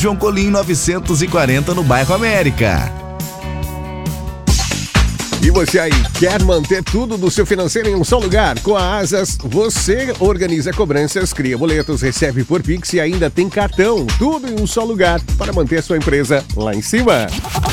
João Colim 940 no bairro América. E você aí, quer manter tudo do seu financeiro em um só lugar? Com a Asas, você organiza cobranças, cria boletos, recebe por Pix e ainda tem cartão. Tudo em um só lugar para manter a sua empresa lá em cima.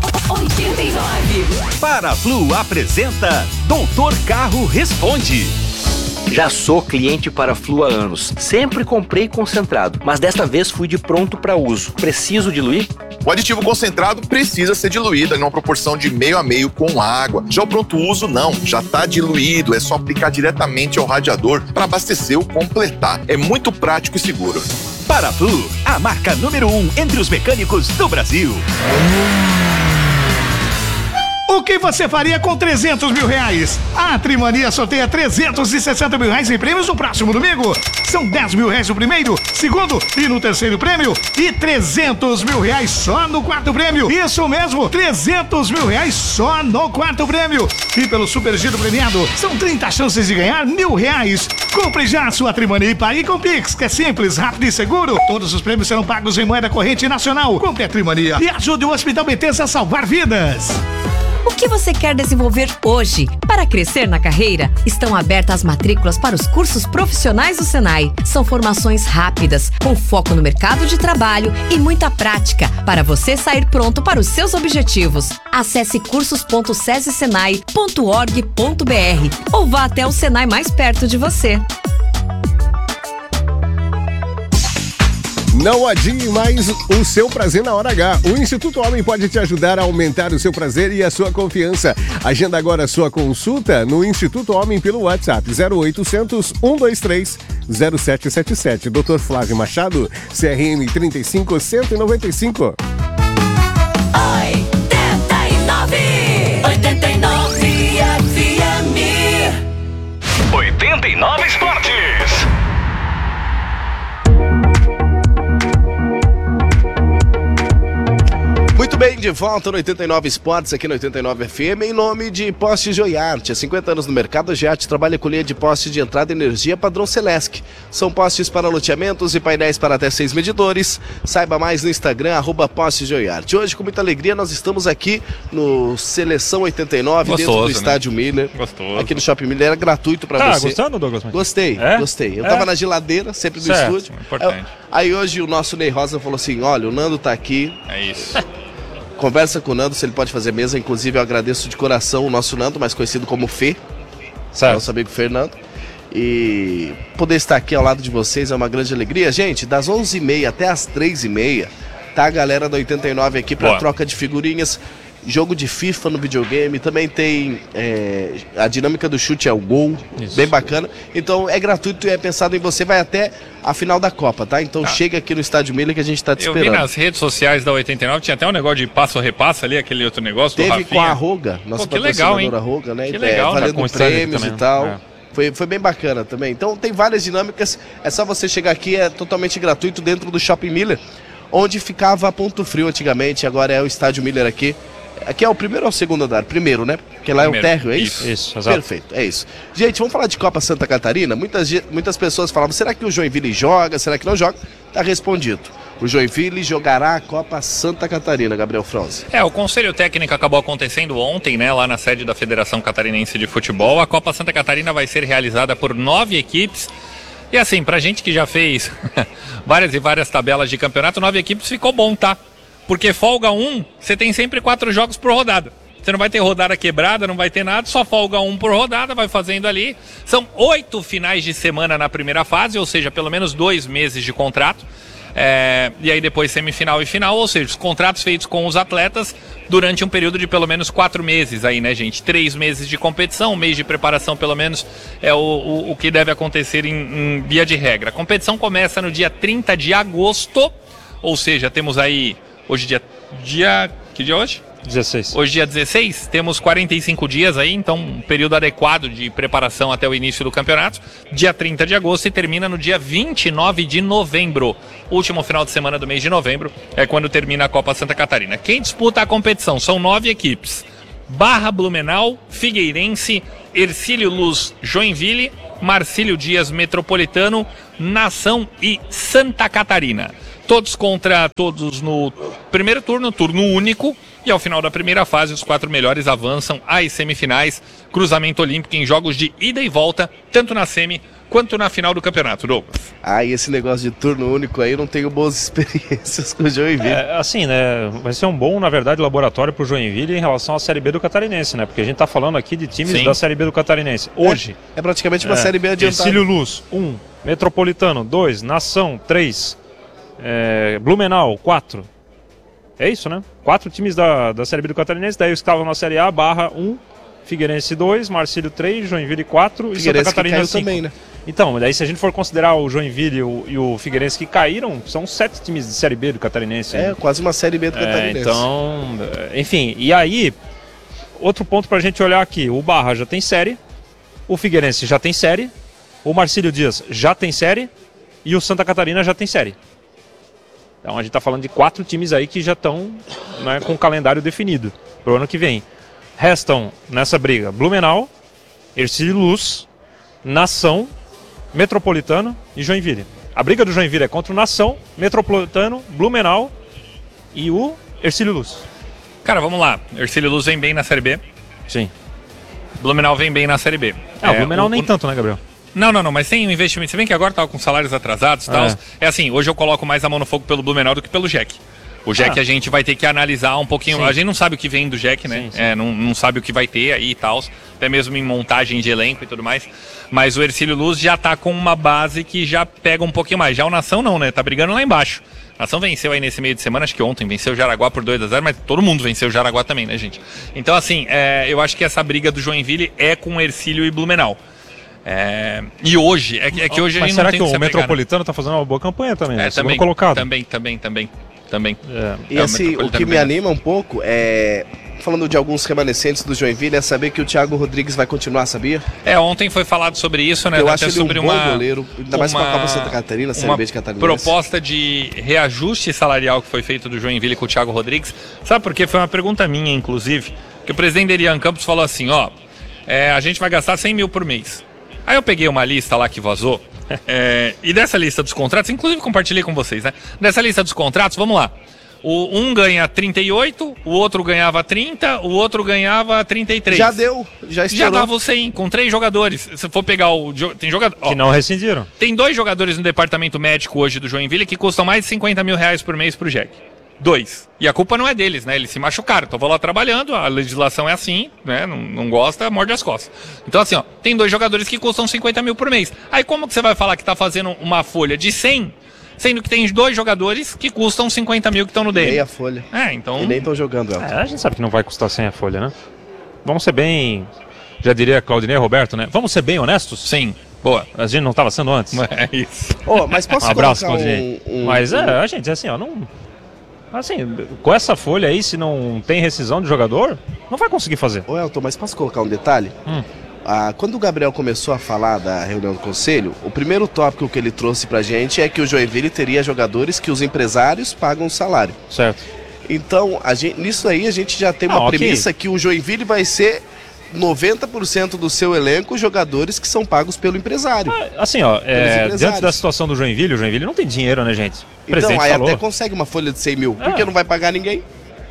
89. Paraflu apresenta Doutor Carro Responde. Já sou cliente Paraflu há anos. Sempre comprei concentrado, mas desta vez fui de pronto para uso. Preciso diluir? O aditivo concentrado precisa ser diluído em uma proporção de meio a meio com água. Já o pronto uso não, já está diluído, é só aplicar diretamente ao radiador para abastecer ou completar. É muito prático e seguro. Paraflu, a marca número 1 entre os mecânicos do Brasil. O que você faria com 300 mil reais? A Trimania sorteia 360 mil reais em prêmios no próximo domingo. São 10 mil reais no primeiro, segundo e no terceiro prêmio e 300 mil reais só no quarto prêmio. Isso mesmo, 300 mil reais só no quarto prêmio. E pelo Super Giro premiado, são 30 chances de ganhar R$1.000. Compre já a sua Trimania e pague com Pix, que é simples, rápido e seguro. Todos os prêmios serão pagos em moeda corrente nacional. Compre a Trimania e ajude o Hospital Bethesda a salvar vidas. O que você quer desenvolver hoje? Para crescer na carreira, estão abertas as matrículas para os cursos profissionais do Senai. São formações rápidas, com foco no mercado de trabalho e muita prática, para você sair pronto para os seus objetivos. Acesse cursos.sessenai.org.br ou vá até o Senai mais perto de você. Não adie mais o seu prazer na hora H. O Instituto Homem pode te ajudar a aumentar o seu prazer e a sua confiança. Agenda agora a sua consulta no Instituto Homem pelo WhatsApp 0800 123 0777. Dr. Flávio Machado, CRM 35195. 89 FM. 89 Esportes. Muito bem, de volta no 89 Esportes, aqui no 89 FM, em nome de Postes Joiarte. Há 50 anos no mercado, a Joiarte trabalha com linha de postes de entrada de energia padrão Celesc. São postes para loteamentos e painéis para até 6 medidores. Saiba mais no Instagram, @Postes Joiarte. Hoje, com muita alegria, nós estamos aqui no Seleção 89, gostoso, dentro do né? Estádio Miller. Gostoso. Aqui no Shopping Miller, era gratuito para você. Gostando, Douglas? Gostei, gostei. Eu tava na geladeira, sempre no estúdio. Importante. Aí hoje o nosso Ney Rosa falou assim, olha, o Nando tá aqui. É isso. Conversa com o Nando se ele pode fazer mesa. Inclusive eu agradeço de coração o nosso Nando, mais conhecido como Fê, nosso amigo Fernando. E poder estar aqui ao lado de vocês é uma grande alegria. Gente, das 11h30 até as 3h30 tá a galera da 89 aqui para troca de figurinhas. Jogo de FIFA no videogame, também tem a dinâmica do chute ao gol, bem bacana. Então é gratuito e é pensado em você, vai até a final da Copa, tá? Então chega aqui no Estádio Miller que a gente tá te esperando. Eu vi nas redes sociais da 89, tinha até um negócio de passo-repassa ali, aquele outro negócio do Rafinha. Teve com a Roga, nossa patrocinadora Roga, né? Que legal, valendo prêmios e tal. Foi bem bacana também. Então tem várias dinâmicas, é só você chegar aqui, é totalmente gratuito dentro do Shopping Miller, onde ficava Ponto Frio antigamente, agora é o Estádio Miller aqui. Aqui é o primeiro ou o segundo andar? Primeiro, né? Porque lá primeiro. É o térreo, é isso? Isso, exato. Perfeito, é isso. Gente, vamos falar de Copa Santa Catarina? Muitas pessoas falavam, será que o Joinville joga? Será que não joga? Tá respondido. O Joinville jogará a Copa Santa Catarina, Gabriel Franzi. O Conselho Técnico acabou acontecendo ontem, né? Lá na sede da Federação Catarinense de Futebol. A Copa Santa Catarina vai ser realizada por 9 equipes. E assim, pra gente que já fez várias e várias tabelas de campeonato, 9 equipes ficou bom, tá? Porque folga um, você tem sempre 4 jogos por rodada. Você não vai ter rodada quebrada, não vai ter nada, só folga um por rodada, vai fazendo ali. São 8 finais de semana na primeira fase, ou seja, pelo menos 2 meses de contrato. E aí depois semifinal e final, ou seja, os contratos feitos com os atletas durante um período de pelo menos 4 meses aí, né, gente? 3 meses de competição, 1 mês de preparação pelo menos é o que deve acontecer em via de regra. A competição começa no dia 30 de agosto, ou seja, temos aí... Hoje que dia é hoje? 16. Hoje, dia 16, temos 45 dias aí, então um período adequado de preparação até o início do campeonato. Dia 30 de agosto e termina no dia 29 de novembro. Último final de semana do mês de novembro é quando termina a Copa Santa Catarina. Quem disputa a competição são 9 equipes. Barra Blumenau, Figueirense, Hercílio Luz, Joinville, Marcílio Dias Metropolitano, Nação e Santa Catarina. Todos contra todos no primeiro turno único. E ao final da primeira fase, os 4 melhores avançam às semifinais. Cruzamento olímpico em jogos de ida e volta, tanto na semi quanto na final do campeonato, Douglas. E esse negócio de turno único aí, eu não tenho boas experiências com o Joinville. Assim, né, vai ser um bom, na verdade, laboratório pro Joinville em relação à Série B do Catarinense, né, porque a gente tá falando aqui de times da Série B do Catarinense. Hoje. É praticamente uma Série B adiantada. Ercílio Luz, 1. Metropolitano, 2. Nação, 3. Blumenau, 4. É isso, né? 4 times da Série B do Catarinense, daí os que estavam na Série A, Barra 1, Figueirense 2, Marcílio 3, Joinville 4 e Santa Catarina 5. Também, né? Então, daí se a gente for considerar o Joinville e o Figueirense que caíram, são 7 times de Série B do Catarinense. Quase uma Série B do Catarinense. Então, enfim, e aí, outro ponto pra gente olhar aqui, o Barra já tem série, o Figueirense já tem série, o Marcílio Dias já tem série e o Santa Catarina já tem série. Então a gente está falando de 4 times aí que já estão, né, com o calendário definido para o ano que vem. Restam nessa briga Blumenau, Ercílio Luz, Nação, Metropolitano e Joinville. A briga do Joinville é contra o Nação, Metropolitano, Blumenau e o Ercílio Luz. Cara, vamos lá. Ercílio Luz vem bem na Série B. Sim. Blumenau vem bem na Série B. O Blumenau nem tanto, né, Gabriel? Não, mas tem um investimento. Se bem que agora tava com salários atrasados e tal. É assim, hoje eu coloco mais a mão no fogo pelo Blumenau do que pelo Jack. O Jack a gente vai ter que analisar um pouquinho. Sim. A gente não sabe o que vem do Jack, né? Sim. Não sabe o que vai ter aí e tal. Até mesmo em montagem de elenco e tudo mais. Mas o Ercílio Luz já tá com uma base que já pega um pouquinho mais. Já o Nação não, né? Tá brigando lá embaixo. A Nação venceu aí nesse meio de semana, acho que ontem, venceu o Jaraguá por 2-0, mas todo mundo venceu o Jaraguá também, né, gente? Então, assim, eu acho que essa briga do Joinville é com Ercílio e Blumenau. E hoje, que hoje a gente não tem que se apegar, será que o Metropolitano tá fazendo uma boa campanha também? Também colocado. Também. E assim, o que me anima um pouco é, falando de alguns remanescentes do Joinville, é saber que o Thiago Rodrigues vai continuar, sabia? Ontem foi falado sobre isso, né? Eu acho ele sobre um bom goleiro, ainda mais com a Copa Santa Catarina, Série B de Catarinense. Proposta de reajuste salarial que foi feito do Joinville com o Thiago Rodrigues. Sabe por quê? Foi uma pergunta minha, inclusive, que o presidente Elian Campos falou assim, a gente vai gastar 100 mil por mês. Aí eu peguei uma lista lá que vazou, e dessa lista dos contratos, inclusive compartilhei com vocês, né? Dessa lista dos contratos, vamos lá. Um ganha 38, o outro ganhava 30, o outro ganhava 33. Já deu, já estourou. Já dava 100, com 3 jogadores. Se for pegar tem jogador... Que não rescindiram. Tem 2 jogadores no departamento médico hoje do Joinville que custam mais de 50 mil reais por mês pro Jack. 2. E a culpa não é deles, né? Eles se machucaram. Então vou lá trabalhando, a legislação é assim, né? Não gosta, morde as costas. Então assim, tem 2 jogadores que custam 50 mil por mês. Aí como que você vai falar que tá fazendo uma folha de 100, sendo que tem 2 jogadores que custam 50 mil que estão no dele? Meia folha. Então... E nem estão jogando ela. A gente sabe que não vai custar 100 a folha, né? Vamos ser bem... Já diria Claudinei e Roberto, né? Vamos ser bem honestos? Sim. Boa. A gente não estava sendo antes. É isso. Mas posso um abraço, Claudinei. Mas a gente, assim, não... Assim, com essa folha aí, se não tem rescisão de jogador, não vai conseguir fazer. Elton, mas posso colocar um detalhe? Quando o Gabriel começou a falar da reunião do conselho, o primeiro tópico que ele trouxe pra gente é que o Joinville teria jogadores que os empresários pagam o salário. Certo. Então, nisso aí a gente já tem uma premissa que o Joinville vai ser 90% do seu elenco jogadores que são pagos pelo empresário. Diante da situação do Joinville, o Joinville não tem dinheiro, né, gente? Então, aí até consegue uma folha de 100 mil, porque não vai pagar ninguém.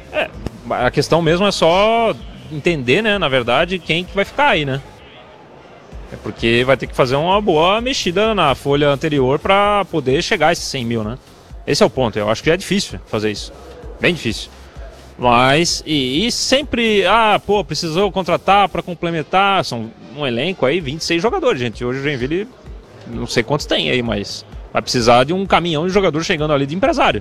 A questão mesmo é só entender, né, na verdade, quem que vai ficar aí, né? É porque vai ter que fazer uma boa mexida na folha anterior para poder chegar a esses 100 mil, né? Esse é o ponto, eu acho que é difícil fazer isso. Bem difícil. Mas, e sempre, precisou contratar para complementar, são um elenco aí, 26 jogadores, gente. Hoje o Joinville, não sei quantos tem aí, mas vai precisar de um caminhão de jogadores chegando ali de empresário.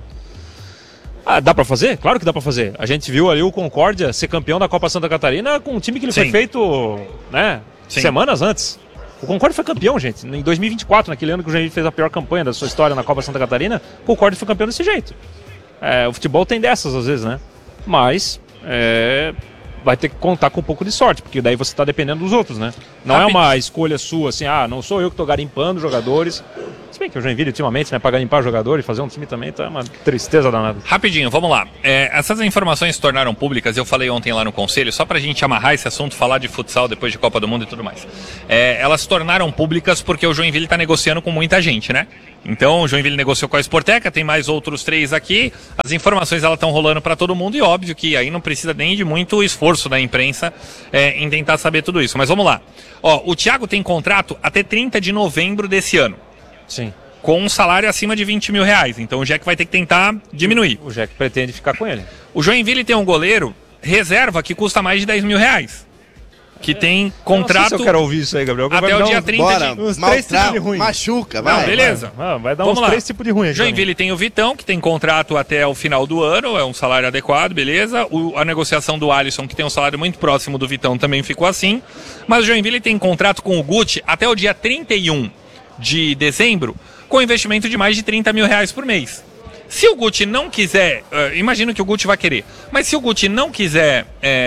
Dá pra fazer? Claro que dá pra fazer. A gente viu ali o Concórdia ser campeão da Copa Santa Catarina com um time que ele foi feito, né, semanas antes. O Concórdia foi campeão, gente. Em 2024, naquele ano que o Joinville fez a pior campanha da sua história na Copa Santa Catarina, o Concórdia foi campeão desse jeito. O futebol tem dessas às vezes, né? Mas vai ter que contar com um pouco de sorte, porque daí você está dependendo dos outros, né? Não é uma escolha sua, assim, não sou eu que estou garimpando jogadores. Se bem que o Joinville, ultimamente, né, pra limpar jogador e fazer um time também, tá uma tristeza danada. Rapidinho, vamos lá. Essas informações se tornaram públicas, eu falei ontem lá no Conselho, só pra gente amarrar esse assunto, falar de futsal depois de Copa do Mundo e tudo mais. Elas se tornaram públicas porque o Joinville tá negociando com muita gente, né? Então o Joinville negociou com a Sporteca, tem mais outros 3 aqui, as informações elas estão rolando para todo mundo e óbvio que aí não precisa nem de muito esforço da imprensa em tentar saber tudo isso. Mas vamos lá. O Thiago tem contrato até 30 de novembro desse ano. Sim. Com um salário acima de 20 mil reais, então o Jack vai ter que tentar diminuir. O Jack pretende ficar com ele. O Joinville tem um goleiro reserva que custa mais de 10 mil reais. Que tem contrato. Não sei se eu quero ouvir isso aí, Gabriel. Até o dia 30 de... Uns 3 tipos de ruim. Machuca, vai. Não, beleza. Vai dar uns 3 tipos de ruim. Joinville tem o Vitão, que tem contrato até o final do ano, é um salário adequado, beleza. A negociação do Alisson, que tem um salário muito próximo do Vitão, também ficou assim. Mas o Joinville tem contrato com o Guti até o dia 31 de dezembro, com investimento de mais de 30 mil reais por mês. Se o Guti não quiser, imagino que o Guti vai querer, mas se o Guti não quiser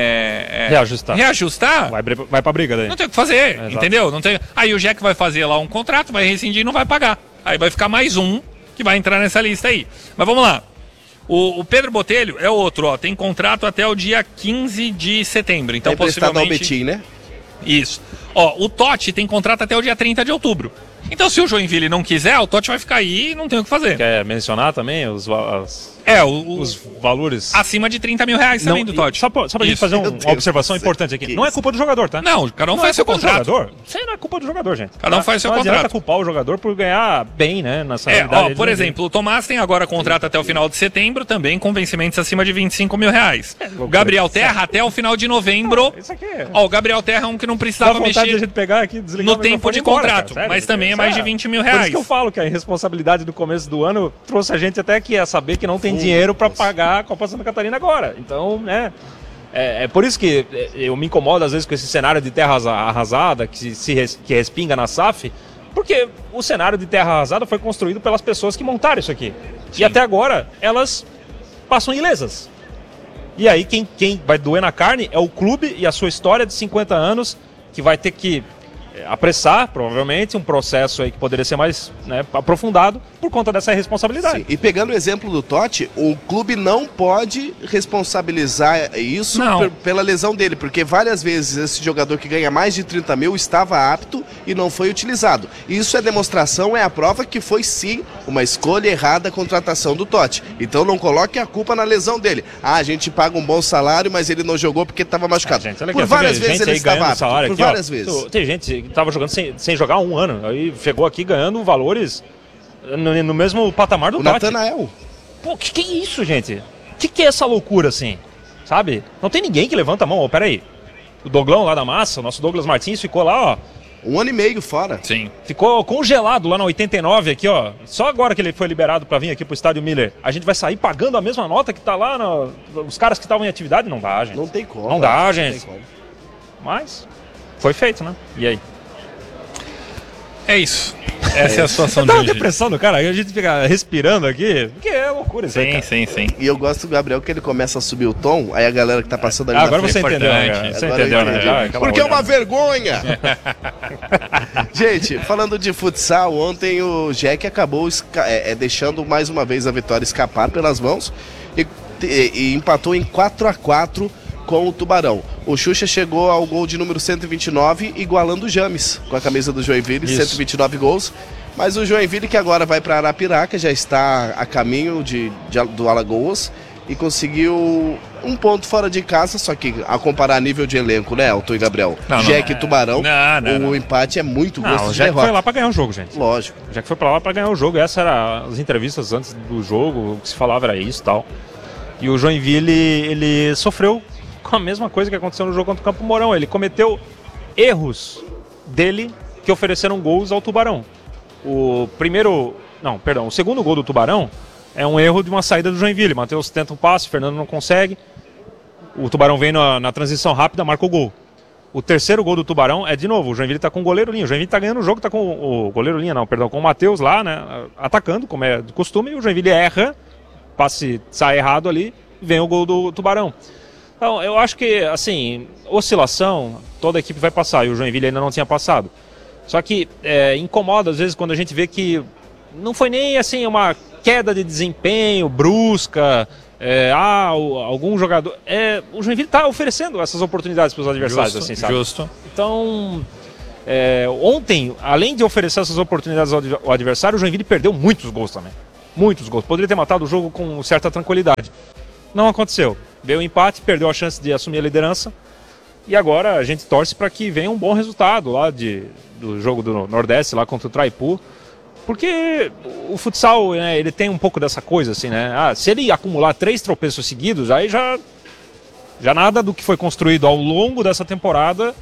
reajustar vai pra briga daí. Não tem o que fazer, entendeu? Não tem... Aí o Jack vai fazer lá um contrato, vai rescindir e não vai pagar. Aí vai ficar mais um que vai entrar nessa lista aí. Mas vamos lá. O Pedro Botelho é outro, tem contrato até o dia 15 de setembro. Então possivelmente... ao Betim, né? Isso. O Totti tem contrato até o dia 30 de outubro. Então, se o Joinville não quiser, o Totti vai ficar aí e não tem o que fazer. Quer mencionar também os valores? Acima de 30 mil reais também do Totti. Só pra gente fazer uma observação importante aqui. Não é culpa do jogador, tá? Não, cada um faz seu contrato. Isso aí não é culpa do jogador, gente. Cada um faz seu contrato. Não adianta culpar o jogador por ganhar bem, né? Nessa realidade. Por exemplo, o Tomás tem agora contrato até o final de setembro, também com vencimentos acima de 25 mil reais. O Gabriel Terra até o final de novembro. Isso aqui é... O Gabriel Terra é um que não precisava mexer de a gente pegar aqui, no tempo de contrato, mas também é mais de 20 mil reais. Por isso que eu falo que a irresponsabilidade do começo do ano trouxe a gente até aqui a saber que não tem dinheiro para pagar a Copa Santa Catarina agora. Então, né, é por isso que eu me incomodo às vezes com esse cenário de terra arrasada que respinga na SAF, porque o cenário de terra arrasada foi construído pelas pessoas que montaram isso aqui. Sim. E até agora elas passam ilesas. E aí quem vai doer na carne é o clube e a sua história de 50 anos, que vai ter que apressar, provavelmente, um processo aí que poderia ser mais aprofundado por conta dessa responsabilidade. Sim. E pegando o exemplo do Totti, o clube não pode responsabilizar isso pela lesão dele, porque várias vezes esse jogador que ganha mais de 30 mil estava apto e não foi utilizado. Isso é demonstração, é a prova que foi sim uma escolha errada a contratação do Totti. Então não coloque a culpa na lesão dele. A gente paga um bom salário, mas ele não jogou porque estava machucado. Por várias vezes ele estava apto. Por várias vezes. Tem gente que estava jogando sem jogar há um ano, aí chegou aqui ganhando valores no mesmo patamar do Totti. Natanael. Pô, que é isso, gente? Que é essa loucura assim? Sabe? Não tem ninguém que levanta a mão. Peraí. O Doglão lá da massa, o nosso Douglas Martins ficou lá, 1 ano e meio fora. Sim. Ficou congelado lá na 89 aqui, Só agora que ele foi liberado para vir aqui pro Estádio Miller. A gente vai sair pagando a mesma nota que tá lá os caras que estavam em atividade? Não dá, gente. Não tem como. Não dá, gente. Mas foi feito, né? E aí? É isso. Essa é a situação de hoje. Dá uma depressão do cara, a gente fica respirando aqui, porque é loucura isso aí, sim. E eu gosto do Gabriel que ele começa a subir o tom, aí a galera que tá passando ali agora você entendeu, né? Você entendeu, né? Porque é uma vergonha! Gente, falando de futsal, ontem o Jack acabou deixando mais uma vez a vitória escapar pelas mãos e empatou em 4-4 com o Tubarão. O Xuxa chegou ao gol de número 129, igualando o James com a camisa do Joinville, 129 gols. Mas o Joinville, que agora vai para Arapiraca, já está a caminho do Alagoas e conseguiu um ponto fora de casa, só que a comparar nível de elenco, né, Elton e Gabriel? Jack e Tubarão, o empate é muito gosto de derrota. O Jack foi lá para ganhar o jogo, gente. Lógico. O Jack foi para lá para ganhar o jogo, essa era as entrevistas antes do jogo, o que se falava era isso e tal. E o Joinville, ele sofreu com a mesma coisa que aconteceu no jogo contra o Campo Mourão. Ele cometeu erros dele que ofereceram gols ao Tubarão. O segundo gol do Tubarão é um erro de uma saída do Joinville. Matheus tenta um passe, Fernando não consegue. O Tubarão vem na transição rápida, marca o gol. O terceiro gol do Tubarão é de novo, o Joinville tá com o goleiro Linha. O Joinville tá ganhando o jogo, tá com o goleiro Linha, com o Matheus lá, né, atacando, como é de costume, e o Joinville erra, passe sai errado ali, vem o gol do Tubarão. Então, eu acho que, assim, oscilação, toda a equipe vai passar, e o Joinville ainda não tinha passado. Só que incomoda, às vezes, quando a gente vê que não foi nem assim uma queda de desempenho brusca, algum jogador... o Joinville está oferecendo essas oportunidades para os adversários, assim, sabe? Justo. Então, ontem, além de oferecer essas oportunidades ao adversário, o Joinville perdeu muitos gols também. Muitos gols. Poderia ter matado o jogo com certa tranquilidade. Não aconteceu. Veio o empate, perdeu a chance de assumir a liderança. E agora a gente torce para que venha um bom resultado lá do jogo do Nordeste, lá contra o Traipu. Porque o futsal, né, ele tem um pouco dessa coisa, assim, né? Se ele acumular 3 tropeços seguidos, aí já nada do que foi construído ao longo dessa temporada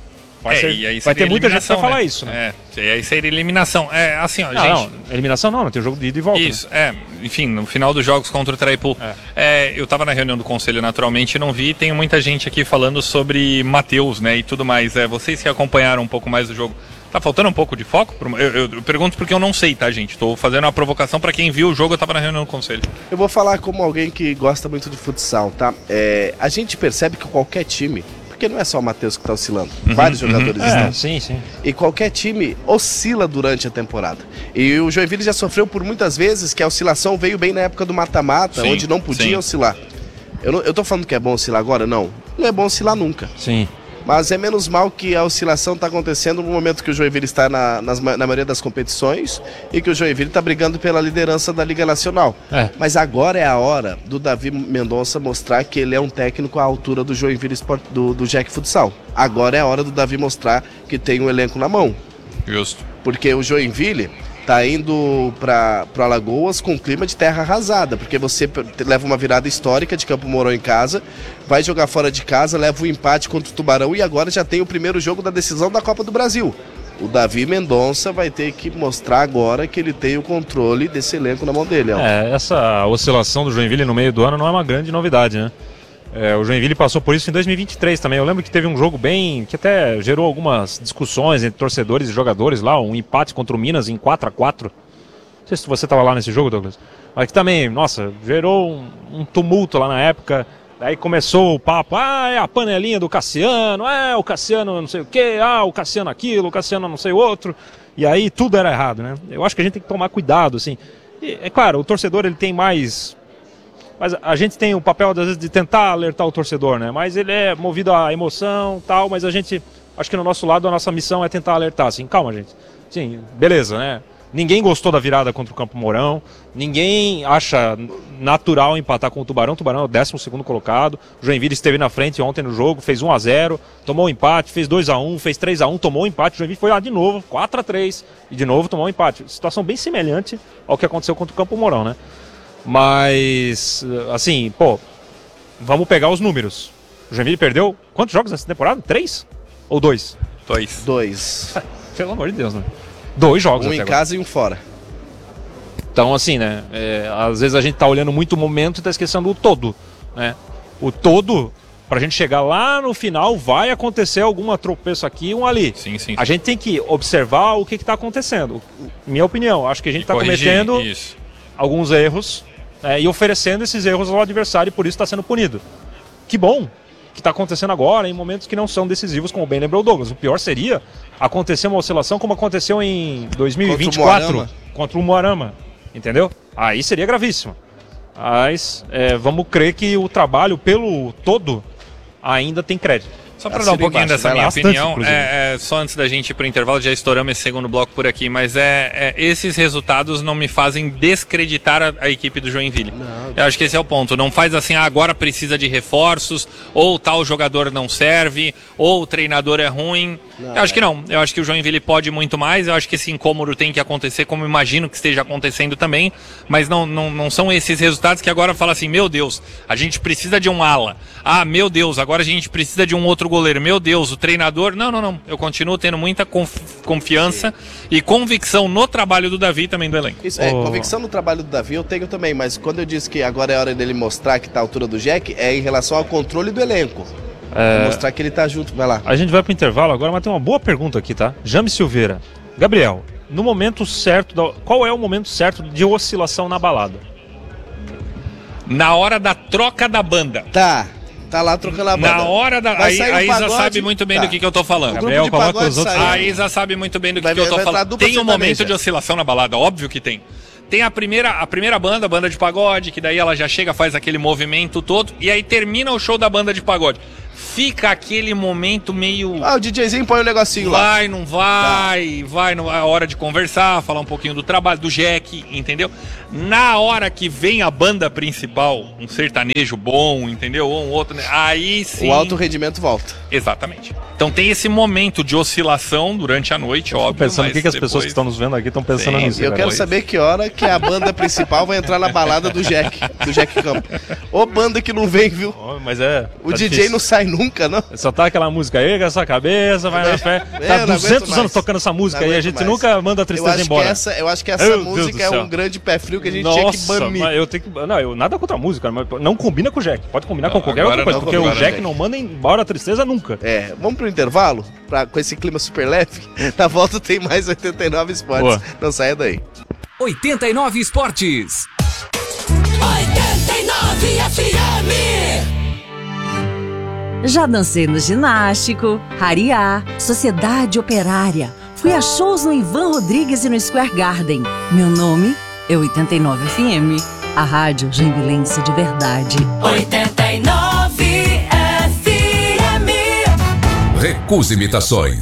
vai ter muita gente para falar isso, né? E aí seria eliminação. Assim, ó, gente... Não, eliminação não, tem o jogo de ida e volta. Isso, enfim, no final dos jogos contra o Traipu. Eu tava na reunião do conselho, naturalmente, e não vi, tem muita gente aqui falando sobre Matheus, né, e tudo mais. Vocês que acompanharam um pouco mais do jogo, tá faltando um pouco de foco? Eu pergunto porque eu não sei, tá, gente? Tô fazendo uma provocação para quem viu o jogo, eu tava na reunião do conselho. Eu vou falar como alguém que gosta muito de futsal, tá? A gente percebe que qualquer time... Porque não é só o Matheus que está oscilando. Vários jogadores estão. Sim. E qualquer time oscila durante a temporada. E o Joinville já sofreu por muitas vezes que a oscilação veio bem na época do mata-mata, onde não podia oscilar. Eu tô falando que é bom oscilar agora? Não. Não é bom oscilar nunca. Sim. Mas é menos mal que a oscilação está acontecendo no momento que o Joinville está na maioria das competições e que o Joinville está brigando pela liderança da Liga Nacional. Mas agora é a hora do Davi Mendonça mostrar que ele é um técnico à altura do Joinville do Jack Futsal. Agora é a hora do Davi mostrar que tem um elenco na mão. Justo. Porque o Joinville tá indo para Alagoas com clima de terra arrasada, porque você leva uma virada histórica de Campo Mourão em casa, vai jogar fora de casa, leva um empate contra o Tubarão e agora já tem o primeiro jogo da decisão da Copa do Brasil. O Davi Mendonça vai ter que mostrar agora que ele tem o controle desse elenco na mão dele. Essa oscilação do Joinville no meio do ano não é uma grande novidade, né? O Joinville passou por isso em 2023 também. Eu lembro que teve um jogo que até gerou algumas discussões entre torcedores e jogadores lá, um empate contra o Minas em 4-4. Não sei se você estava lá nesse jogo, Douglas. Mas que também, nossa, gerou um tumulto lá na época. Daí começou o papo, é a panelinha do Cassiano, o Cassiano não sei o quê, o Cassiano aquilo, o Cassiano não sei o outro. E aí tudo era errado, né? Eu acho que a gente tem que tomar cuidado, assim. E, é claro, o torcedor ele tem mais... Mas a gente tem o papel, às vezes, de tentar alertar o torcedor, né? Mas ele é movido à emoção e tal, mas a gente, acho que no nosso lado, a nossa missão é tentar alertar, assim, calma, gente. Sim, beleza, né? Ninguém gostou da virada contra o Campo Mourão, ninguém acha natural empatar com o Tubarão. O Tubarão é o 12º colocado, o Joinville esteve na frente ontem no jogo, fez 1-0, tomou um empate, fez 2-1, fez 3-1, tomou um empate, o Joinville foi lá de novo, 4-3, e de novo tomou um empate. Situação bem semelhante ao que aconteceu contra o Campo Mourão, né? Mas, assim, vamos pegar os números. O Joinville perdeu quantos jogos nessa temporada? 3? Ou 2? 2. Pelo amor de Deus, né? 2 jogos um em agora. casa e um fora. Então, assim, né? Às vezes a gente tá olhando muito o momento e tá esquecendo o todo, né? O todo, pra gente chegar lá no final, vai acontecer algum tropeço aqui e um ali. Sim. A gente tem que observar o que tá acontecendo. Minha opinião, acho que a gente tá cometendo alguns erros, e oferecendo esses erros ao adversário e por isso está sendo punido. Que bom que está acontecendo agora em momentos que não são decisivos, como bem lembrou o Douglas. O pior seria acontecer uma oscilação como aconteceu em 2024 contra o Moarama, entendeu? Aí seria gravíssimo. Mas vamos crer que o trabalho pelo todo ainda tem crédito. Só para dar um pouquinho dessa minha opinião, só antes da gente ir para o intervalo, já estouramos esse segundo bloco por aqui, mas esses resultados não me fazem descreditar a equipe do Joinville. Eu acho que esse é o ponto. Não faz assim, agora precisa de reforços, ou tal jogador não serve, ou o treinador é ruim. Eu acho que não. Eu acho que o Joinville pode muito mais. Eu acho que esse incômodo tem que acontecer, como imagino que esteja acontecendo também, mas não são esses resultados que agora fala assim, meu Deus, a gente precisa de um ala. Meu Deus, agora a gente precisa de um outro goleiro. Meu Deus, o treinador... Não. Eu continuo tendo muita confiança e convicção no trabalho do Davi e também do elenco. Isso, convicção no trabalho do Davi eu tenho também, mas quando eu disse que agora é hora dele mostrar que tá à altura do Jack, é em relação ao controle do elenco. Mostrar que ele tá junto, vai lá. A gente vai pro intervalo agora, mas tem uma boa pergunta aqui, tá? James Silveira. Gabriel, no momento certo, qual é o momento certo de oscilação na balada? Na hora da troca da banda. Tá lá trocando a banda. Na hora da... A Isa sabe muito bem do que eu tô falando. Gabriel, coloca os outros. A Isa sabe muito bem do que eu tô falando. Tem um momento de oscilação na balada, óbvio que tem. Tem a primeira banda, a banda de pagode, que daí ela já chega, faz aquele movimento todo, e aí termina o show da banda de pagode. Fica aquele momento meio... o DJzinho põe um negocinho lá. Vai, não vai, não é hora de conversar, falar um pouquinho do trabalho, do Jack, entendeu? Na hora que vem a banda principal, um sertanejo bom, entendeu? Ou um outro, aí sim... O alto rendimento volta. Exatamente. Então tem esse momento de oscilação durante a noite, óbvio. Tô pensando o que as pessoas que estão nos vendo aqui estão pensando nisso. Eu quero saber que hora que a banda principal vai entrar na balada do Jack Campos. Ô banda que não vem, viu? Mas o DJ difícil. Não sai nunca, não? Só tá aquela música aí, essa cabeça, vai na fé. Tá 200 anos tocando essa música aí, a gente nunca manda a tristeza embora. Eu acho que essa música é um grande pé frio que a gente tinha que banir. Eu nada contra a música, mas não combina com o Jack. Pode combinar com qualquer outra coisa, porque o Jack não manda embora a tristeza nunca. Vamos pro intervalo? Com esse clima super leve? Na volta tem mais 89 Esportes. Boa. Não saia daí. 89 Esportes. 89 FM. Já dancei no ginástico, Hariá, Sociedade Operária. Fui a shows no Ivan Rodrigues e no Square Garden. Meu nome é 89 FM, a rádio joinvilense de verdade. 89 FM. Recusa imitações.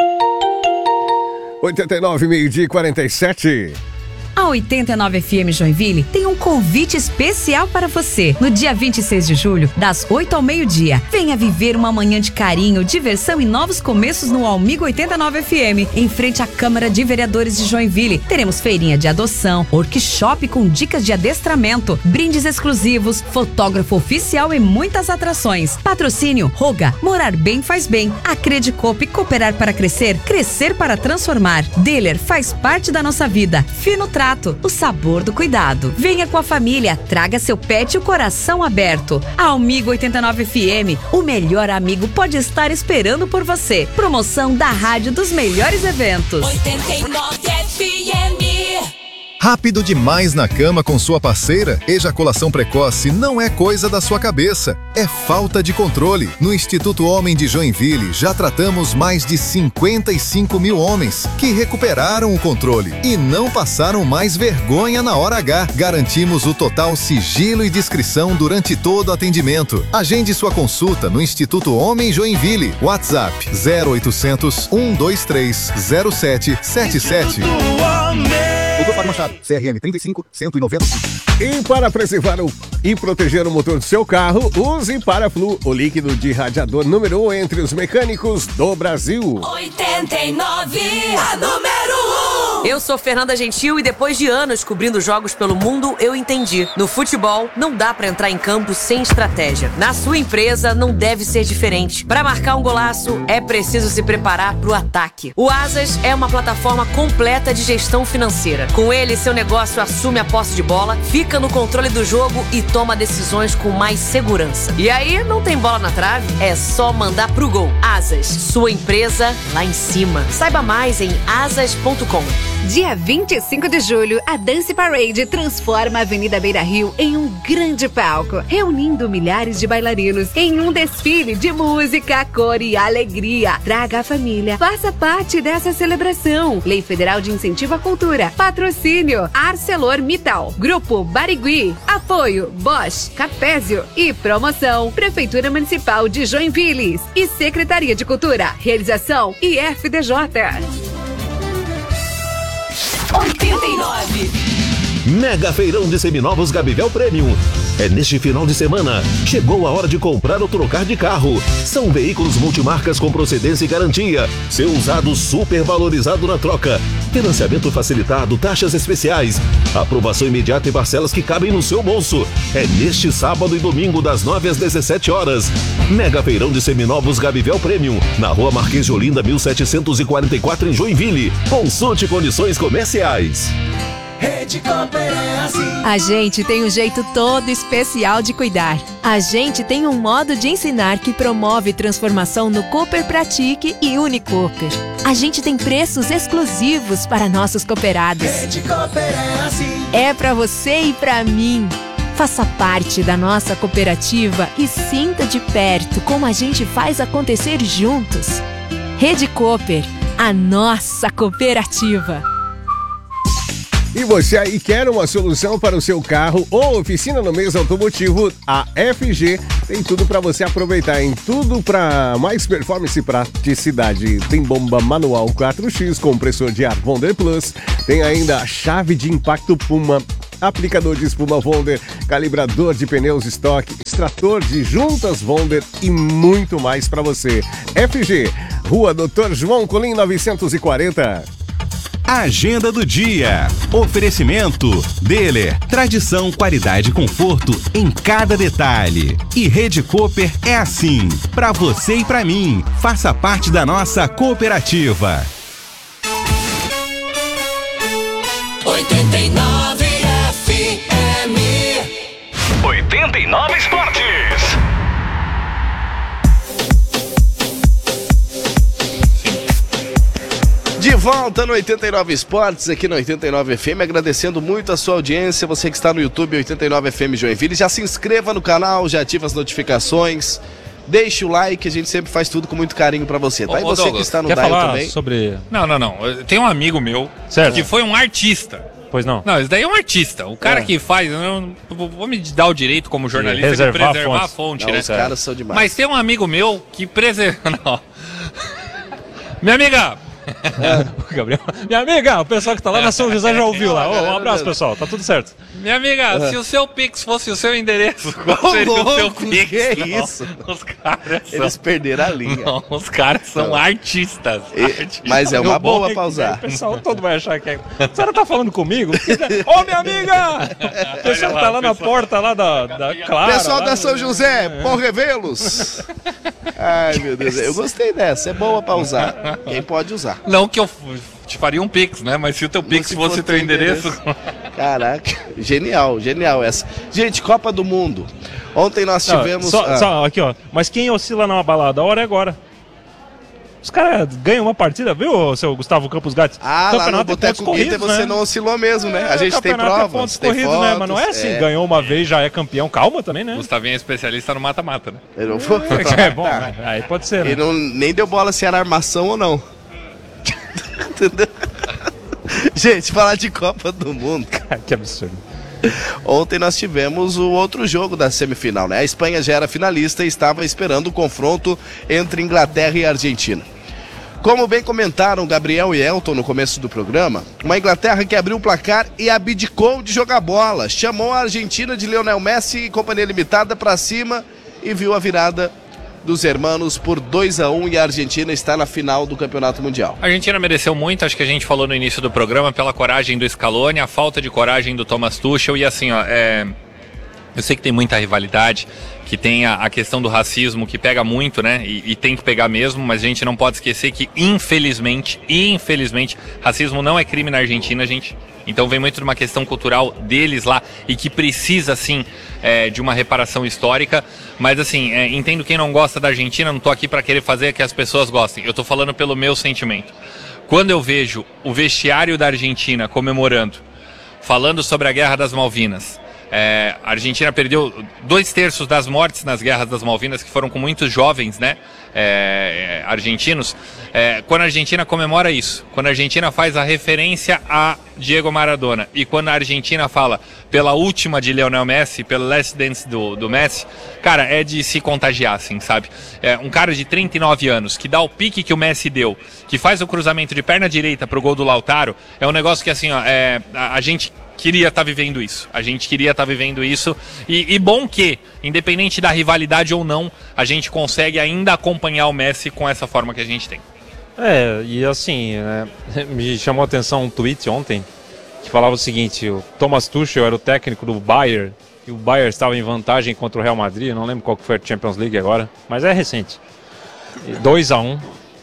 89, meio-dia e 47. A 89 FM Joinville tem um convite especial para você. No dia 26 de julho, das 8 ao meio-dia, venha viver uma manhã de carinho, diversão e novos começos no Almigo 89 FM, em frente à Câmara de Vereadores de Joinville. Teremos feirinha de adoção, workshop com dicas de adestramento, brindes exclusivos, fotógrafo oficial e muitas atrações. Patrocínio Roga, morar bem faz bem. Acredicope, cooperar para crescer, crescer para transformar. Dealer faz parte da nossa vida. Fino Trato, o sabor do cuidado. Venha com a família, traga seu pet e o coração aberto. Almigo 89 FM, o melhor amigo pode estar esperando por você. Promoção da rádio dos melhores eventos. 89 FM. Rápido demais na cama com sua parceira? Ejaculação precoce não é coisa da sua cabeça, é falta de controle. No Instituto Homem de Joinville já tratamos mais de 55 mil homens que recuperaram o controle e não passaram mais vergonha na hora H. Garantimos o total sigilo e discrição durante todo o atendimento. Agende sua consulta no Instituto Homem Joinville. WhatsApp 0800 123 0777. Doutor Fábio Machado, CRM 35195. E para preservar e proteger o motor do seu carro, use Paraflu, o líquido de radiador número 1 entre os mecânicos do Brasil. 89, a número 1. Eu sou Fernanda Gentil e depois de anos cobrindo jogos pelo mundo, eu entendi. No futebol, não dá pra entrar em campo sem estratégia. Na sua empresa, não deve ser diferente. Para marcar um golaço, é preciso se preparar pro ataque. O Asas é uma plataforma completa de gestão financeira. Com ele, seu negócio assume a posse de bola, fica no controle do jogo e toma decisões com mais segurança. E aí, não tem bola na trave? É só mandar pro gol. Asas, sua empresa lá em cima. Saiba mais em asas.com. Dia 25 de julho, a Dance Parade transforma a Avenida Beira Rio em um grande palco, reunindo milhares de bailarinos em um desfile de música, cor e alegria. Traga a família, faça parte dessa celebração. Lei Federal de Incentivo à Cultura. Patrocínio ArcelorMittal. Grupo Barigui. Apoio Bosch, Capésio e promoção Prefeitura Municipal de Joinville e Secretaria de Cultura. Realização IFDJ. 89. Mega Feirão de Seminovos Gabivel Premium. É neste final de semana. Chegou a hora de comprar ou trocar de carro. São veículos multimarcas com procedência e garantia. Seu usado super valorizado na troca. Financiamento facilitado, taxas especiais. Aprovação imediata e parcelas que cabem no seu bolso. É neste sábado e domingo das 9 às 17 horas. Mega Feirão de Seminovos Gabivel Premium. Na Rua Marquês de Olinda, 1744 em Joinville. Consulte condições comerciais. Rede Cooper é assim. A gente tem um jeito todo especial de cuidar. A gente tem um modo de ensinar que promove transformação no Cooper Pratique e Unicooper. A gente tem preços exclusivos para nossos cooperados. Rede Cooper é assim. É para você e para mim. Faça parte da nossa cooperativa e sinta de perto como a gente faz acontecer juntos. Rede Cooper, a nossa cooperativa. E você aí quer uma solução para o seu carro ou oficina no mês automotivo? A FG tem tudo para você aproveitar, em tudo para mais performance e praticidade. Tem bomba manual 4X, compressor de ar Wonder Plus, tem ainda a chave de impacto Puma, aplicador de espuma Wonder, calibrador de pneus Stock, extrator de juntas Wonder e muito mais para você. FG, Rua Dr. João Colim 940. Agenda do dia. Oferecimento Deler. Tradição, qualidade e conforto em cada detalhe. E Rede Cooper é assim. Pra você e pra mim. Faça parte da nossa cooperativa. 89 FM. 89 Esportes. De volta no 89 Esportes, aqui no 89 FM, agradecendo muito a sua audiência, você que está no YouTube 89 FM Joinville, já se inscreva no canal, já ativa as notificações, deixe o like, a gente sempre faz tudo com muito carinho pra você, tá? E você Douglas, que está no quer Dial falar também. Sobre... Não. Tem um amigo meu que foi um artista. Pois não. Não, esse daí é um artista. O cara que faz, eu vou me dar o direito como jornalista de preservar a fonte, não, né? Os caras são demais. Mas tem um amigo meu que preserva... Não. Minha amiga... Gabriel. Minha amiga, o pessoal que tá lá na São José já ouviu lá. Um abraço, pessoal, tá tudo certo. Minha amiga, se o seu Pix fosse o seu endereço, qual seria o seu Pix? Que é isso? Os caras Eles perderam a linha. Não, os caras são artistas. Mas é uma boa pra usar. O pessoal todo vai achar que é... A senhora tá falando comigo? Ô, minha amiga! O pessoal que tá lá na porta lá da Clara. Pessoal da São José, Bom Revelos. Ai, meu Deus, eu gostei dessa, é boa pra usar. Quem pode usar. Não que eu te faria um Pix, né? Mas se o teu Pix fosse teu endereço... Caraca, genial essa. Gente, Copa do Mundo. Ontem nós tivemos... Só aqui, ó. Mas quem oscila numa balada, a hora é agora. Os caras ganham uma partida, viu, seu Gustavo Campos Gatti? Lá no Boteco Guita você não oscilou mesmo, né? A gente tem provas, tem fotos, né? Mas não é assim, ganhou uma vez, já é campeão. Calma também, né? Gustavinho é especialista no mata-mata, né? Ele não foi? É bom, né? Aí pode ser, né? Ele nem deu bola se era armação ou não. Entendeu? Gente, falar de Copa do Mundo. Que absurdo. Ontem nós tivemos o outro jogo da semifinal, né? A Espanha já era finalista e estava esperando o confronto entre Inglaterra e Argentina. Como bem comentaram Gabriel e Elton no começo do programa, uma Inglaterra que abriu o placar e abdicou de jogar bola, chamou a Argentina de Lionel Messi e companhia limitada para cima e viu a virada dos hermanos por 2-1 e a Argentina está na final do Campeonato Mundial. A Argentina mereceu muito, acho que a gente falou no início do programa, pela coragem do Scaloni, a falta de coragem do Thomas Tuchel e assim, ó, eu sei que tem muita rivalidade, que tem a questão do racismo que pega muito, né, e tem que pegar mesmo, mas a gente não pode esquecer que infelizmente, racismo não é crime na Argentina, gente. Então vem muito de uma questão cultural deles lá e que precisa, sim, de uma reparação histórica. Mas, assim, entendo quem não gosta da Argentina, não tô aqui para querer fazer que as pessoas gostem. Eu tô falando pelo meu sentimento. Quando eu vejo o vestiário da Argentina comemorando, falando sobre a Guerra das Malvinas, a Argentina perdeu 2/3 das mortes nas Guerras das Malvinas, que foram com muitos jovens, né, argentinos. Quando a Argentina comemora isso, quando a Argentina faz a referência a Diego Maradona e quando a Argentina fala pela última de Lionel Messi, pelo Last Dance do Messi, cara, é de se contagiar, assim, sabe? Um cara de 39 anos que dá o pique que o Messi deu, que faz o cruzamento de perna direita pro gol do Lautaro, é um negócio que, assim, ó, a gente queria estar vivendo isso. A gente queria estar vivendo isso. E bom que, independente da rivalidade ou não, a gente consegue ainda acompanhar o Messi com essa forma que a gente tem. E assim, me chamou a atenção um tweet ontem que falava o seguinte: o Thomas Tuchel era o técnico do Bayern e o Bayern estava em vantagem contra o Real Madrid. Não lembro qual que foi a Champions League agora, mas é recente. 2-1,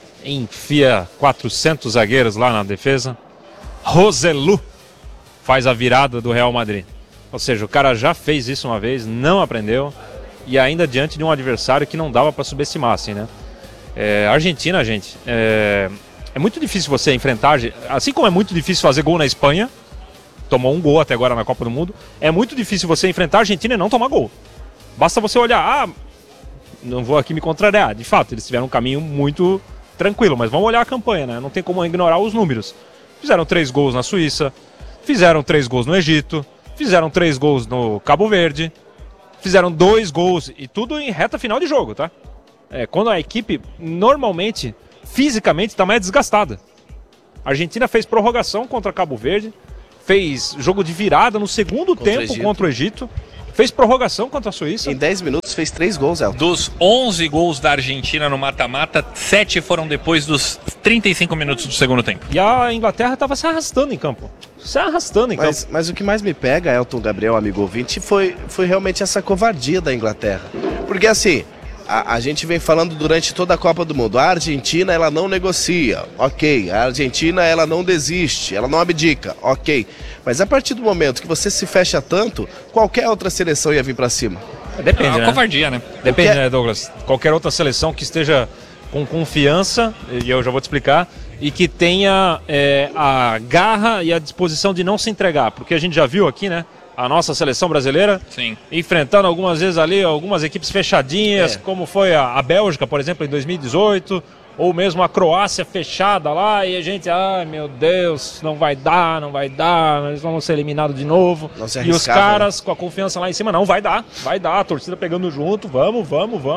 enfia 400 zagueiros lá na defesa. Roselu faz a virada do Real Madrid. Ou seja, o cara já fez isso uma vez, não aprendeu, e ainda diante de um adversário que não dava para subestimar, assim, né? Argentina, gente, é muito difícil você enfrentar, assim como é muito difícil fazer gol na Espanha, tomou um gol até agora na Copa do Mundo, é muito difícil você enfrentar a Argentina e não tomar gol. Basta você olhar, não vou aqui me contrariar, de fato, eles tiveram um caminho muito tranquilo, mas vamos olhar a campanha, né? Não tem como ignorar os números. Fizeram 3 gols na Suíça, fizeram 3 gols no Egito, fizeram 3 gols no Cabo Verde, fizeram 2 gols e tudo em reta final de jogo, tá? Quando a equipe normalmente, fisicamente, está mais desgastada. A Argentina fez prorrogação contra Cabo Verde, fez jogo de virada no segundo tempo contra o Egito, fez prorrogação contra a Suíça. Em 10 minutos fez 3 gols, Elton. Dos 11 gols da Argentina no mata-mata, 7 foram depois dos 35 minutos do segundo tempo. E a Inglaterra estava se arrastando em campo. Mas o que mais me pega, Elton, Gabriel, amigo ouvinte, foi realmente essa covardia da Inglaterra. Porque assim, a gente vem falando durante toda a Copa do Mundo, a Argentina ela não negocia, ok, a Argentina ela não desiste, ela não abdica, ok, mas a partir do momento que você se fecha tanto, qualquer outra seleção ia vir pra cima. Depende, é uma covardia, né? Depende, né, Douglas? Qualquer outra seleção que esteja com confiança, e eu já vou te explicar, e que tenha a garra e a disposição de não se entregar, porque a gente já viu aqui, né? A nossa seleção brasileira, sim, enfrentando algumas vezes ali algumas equipes fechadinhas, como foi a Bélgica, por exemplo, em 2018, ou mesmo a Croácia fechada lá, e a gente, ai meu Deus, não vai dar, nós vamos ser eliminados de novo. E os caras, com a confiança lá em cima, não, vai dar, a torcida pegando junto, vamos.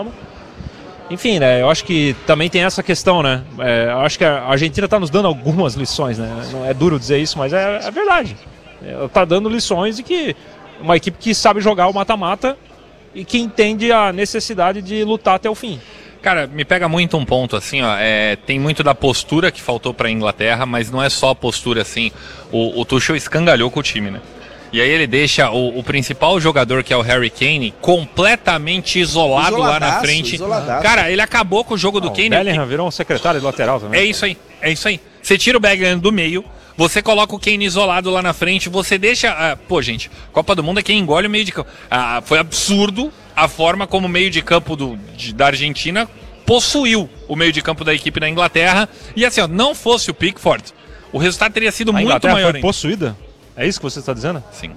Enfim, né, eu acho que também tem essa questão, né, eu acho que a Argentina está nos dando algumas lições, né, não é duro dizer isso, mas é verdade. Ela está dando lições de que uma equipe que sabe jogar o mata-mata e que entende a necessidade de lutar até o fim. Cara, me pega muito um ponto assim, ó, tem muito da postura que faltou para a Inglaterra, mas não é só a postura assim, o Tuchel escangalhou com o time, né? E aí ele deixa o principal jogador, que é o Harry Kane, completamente isolado lá na frente. Isoladaço. Cara, ele acabou com o jogo do Kane. O Bellingham virou um secretário de lateral também. É isso aí. Você tira o Bellingham do meio, você coloca o Kane isolado lá na frente, você deixa... pô, gente, Copa do Mundo é quem engole o meio de campo. Foi absurdo a forma como o meio de campo da Argentina possuiu o meio de campo da equipe da Inglaterra. E assim, ó, não fosse o Pickford, o resultado teria sido muito maior. Foi possuída? É isso que você está dizendo? Sim.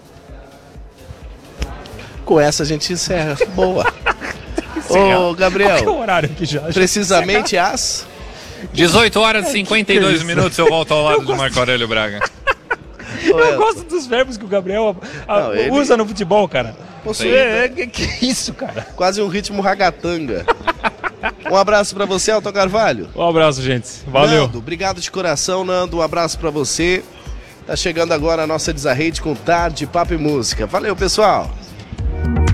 Com essa a gente encerra. Boa. Ô, Gabriel. Qual é o horário aqui já? Precisamente às 18 horas e 52 minutos eu volto ao lado do Marco Aurélio Braga. Eu gosto dos verbos que o Gabriel usa no futebol, cara. Que isso, cara? Quase um ritmo ragatanga. Um abraço pra você, Elton Carvalho. Um abraço, gente. Valeu. Nando, obrigado de coração, Nando. Um abraço pra você. Tá chegando agora a nossa Desarrede com Tarde, Papo e Música. Valeu, pessoal.